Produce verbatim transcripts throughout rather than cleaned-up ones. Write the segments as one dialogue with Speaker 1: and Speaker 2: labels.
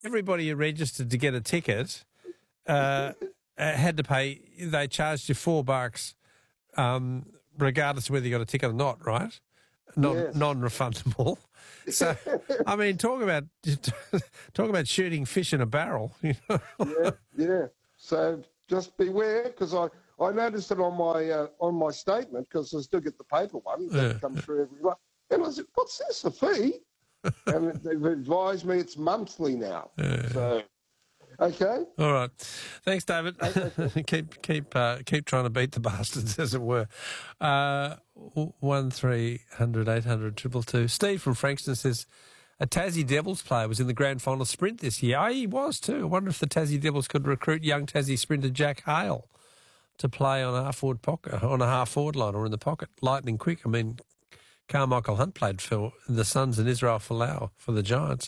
Speaker 1: everybody who registered to get a ticket uh, had to pay. They charged you four bucks, um, regardless of whether you got a ticket or not, right? Non
Speaker 2: Yes.
Speaker 1: non-refundable. So, I mean, talk about talk about shooting fish in a barrel. You know?
Speaker 2: Yeah, yeah. So just beware, because I, I noticed it on my uh, on my statement, because I still get the paper one that
Speaker 1: Yeah.
Speaker 2: comes through every month. And I said, "What's this? A fee?" And they've advised me it's monthly now.
Speaker 1: Yeah.
Speaker 2: So, okay.
Speaker 1: All right, thanks, David. keep keep uh, keep trying to beat the bastards, as it were. Uh, one three hundred eight hundred triple two. Steve from Frankston says a Tassie Devils player was in the grand final sprint this year. Oh, he was too. I wonder if the Tassie Devils could recruit young Tassie sprinter Jack Hale to play on a half forward pocket, on a half forward line, or in the pocket, lightning quick. I mean, Carmichael Hunt played for the Suns and Israel Folau for the Giants.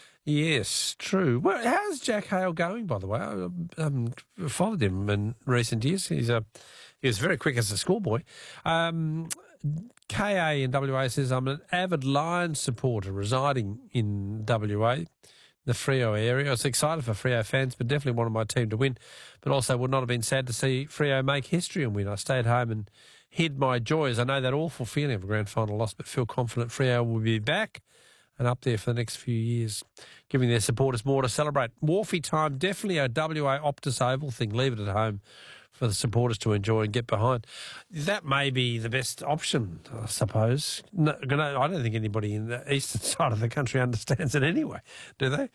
Speaker 1: Yes, true. Well, how's Jack Hale going, by the way? I um, followed him in recent years. He's a he was very quick as a schoolboy. Um, K A in W A says, I'm an avid Lions supporter residing in W A, the Freo area. I was excited for Freo fans, but definitely wanted my team to win, but also would not have been sad to see Freo make history and win. I stayed home and hid my joys. I know that awful feeling of a grand final loss, but feel confident Freo will be back and up there for the next few years, giving their supporters more to celebrate. Wharfie time, definitely a W A Optus Oval thing. Leave it at home for the supporters to enjoy and get behind. That may be the best option, I suppose. No, I don't think anybody in the eastern side of the country understands it anyway, do they?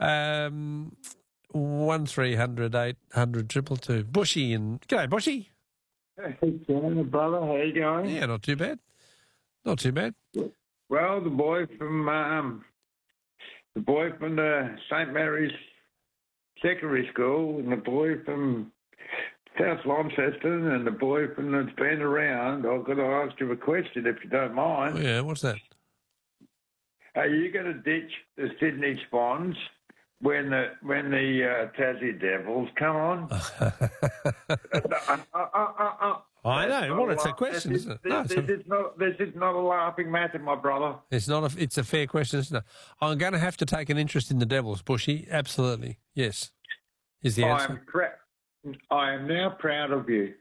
Speaker 1: Um, one three hundred eight hundred triple two. Bushy and g'day, Bushy.
Speaker 3: Hey, Ken, brother, how you going?
Speaker 1: Yeah, not too bad. Not too bad.
Speaker 3: Well, the boy from um, the boy from the Saint Mary's Secondary School, and the boy from South Launceston, and the boy from that's been around. I've got to ask you a question, if you don't mind.
Speaker 1: Oh, yeah, what's that?
Speaker 3: Are you going to ditch the Sydney Swans when the when the uh, Tassie Devils come on? uh, uh, uh, uh, uh,
Speaker 1: I know. Well, it's a
Speaker 3: laugh.
Speaker 1: question,
Speaker 3: this
Speaker 1: isn't it?
Speaker 3: This,
Speaker 1: No,
Speaker 3: this,
Speaker 1: it's, a,
Speaker 3: is not, this is not a laughing matter, my brother.
Speaker 1: it's not. A, it's a fair question, isn't it? I'm going to have to take an interest in the Devils, Bushy. Absolutely, yes. Is the answer?
Speaker 3: I am pr- I am now proud of you.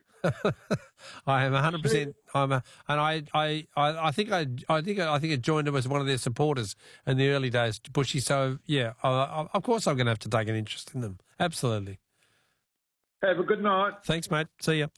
Speaker 1: I am one hundred percent. I'm a, and I, I, I, I think I, I think I think I joined them as one of their supporters in the early days, Bushy. So yeah, I, I, of course I'm going to have to take an interest in them. Absolutely.
Speaker 3: Have a good night.
Speaker 1: Thanks, mate. See ya.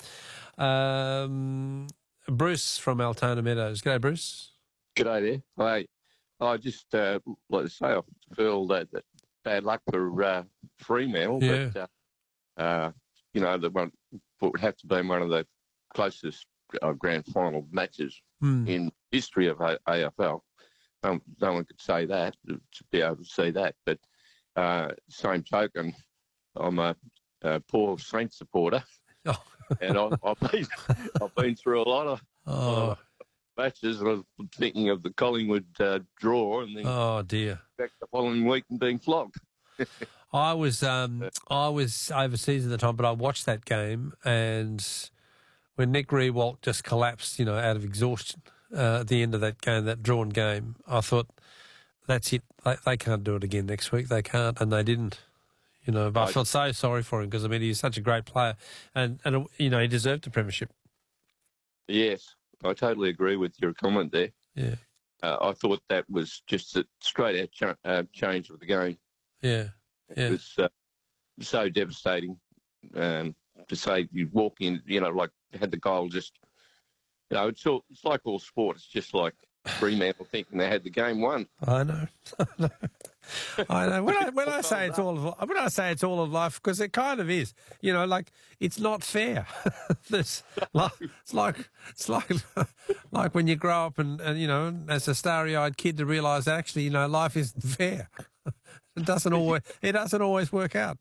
Speaker 1: Um, Bruce from Altona Meadows. G'day, Bruce.
Speaker 4: G'day there. I, I just uh, like to say I feel that, that bad luck for uh, Fremantle,
Speaker 1: Yeah.
Speaker 4: but uh, uh, you know the one would have to be one of the closest uh, grand final matches
Speaker 1: Mm.
Speaker 4: in history of A- AFL. Um, no one could say that to be able to see that, but uh, same token, I'm a, a poor Saints supporter,
Speaker 1: Oh.
Speaker 4: and I, I've been I've been through a lot of.
Speaker 1: Oh,
Speaker 4: Uh, matches, and I was thinking of the Collingwood uh, draw, and then
Speaker 1: oh dear.
Speaker 4: back the following week and being flogged.
Speaker 1: I was um, I was overseas at the time, but I watched that game, and when Nick Rewalt just collapsed, you know, out of exhaustion uh, at the end of that game, that drawn game, I thought, that's it. They, they can't do it again next week. They can't, and they didn't. You know, but I, I felt so sorry for him because I mean he's such a great player, and and you know he deserved a premiership.
Speaker 4: Yes, I totally agree with your comment there.
Speaker 1: Yeah,
Speaker 4: uh, I thought that was just a straight out cha- uh, change of the game.
Speaker 1: yeah, yeah.
Speaker 4: It was uh, so devastating um, to say you walk in, you know, like had the goal just, you know, it's all, it's like all sport. It's just like Fremantle thinking they had the game won.
Speaker 1: I know. I know. I know. When I when I say it's all of when I say it's all of life, because it kind of is. You know, like it's not fair. There's like, it's like it's like like when you grow up and, and you know, as a starry-eyed kid, to realise actually, you know, life isn't fair. It doesn't always it doesn't always work out.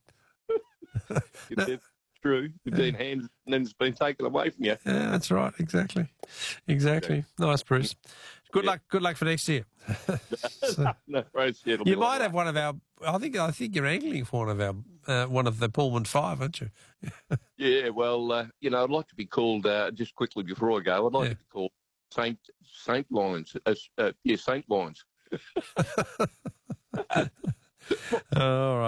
Speaker 4: It's true. It's been handed and then it's been taken away from you.
Speaker 1: Yeah, that's right. Exactly. Exactly. Nice, Bruce. Good
Speaker 4: Yeah.
Speaker 1: luck. Good luck for next year. So,
Speaker 4: No, right, yeah, it'll
Speaker 1: you
Speaker 4: be
Speaker 1: might
Speaker 4: like
Speaker 1: have
Speaker 4: that.
Speaker 1: one of our. I think. I think you're angling for one of our. Uh, one of the Pullman Five, aren't you?
Speaker 4: Yeah, well, uh, you know, I'd like to be called, uh, just quickly before I go, I'd like
Speaker 1: Yeah.
Speaker 4: to be called Saint Saint Lions. Uh, uh, yeah, Saint Lions.
Speaker 1: All right.